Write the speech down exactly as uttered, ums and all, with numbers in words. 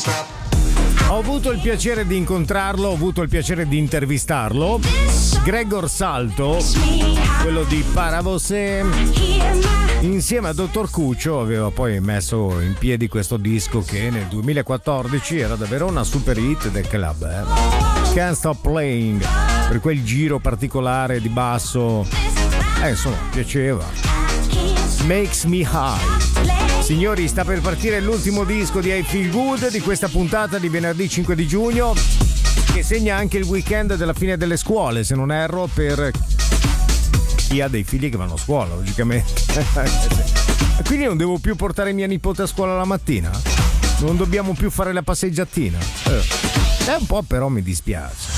Ho avuto il piacere di incontrarlo, ho avuto il piacere di intervistarlo. Gregor Salto, quello di Paravose, insieme a Dottor Cuccio aveva poi messo in piedi questo disco che nel duemilaquattordici era davvero una super hit del club, eh? Can't Stop Playing, per quel giro particolare di basso, eh insomma piaceva. Makes Me High. Signori, sta per partire l'ultimo disco di I Feel Good di questa puntata di venerdì cinque di giugno, che segna anche il weekend della fine delle scuole, se non erro, per chi ha dei figli che vanno a scuola, logicamente. Quindi non devo più portare mia nipote a scuola la mattina? Non dobbiamo più fare la passeggiatina? Eh, un po' però mi dispiace.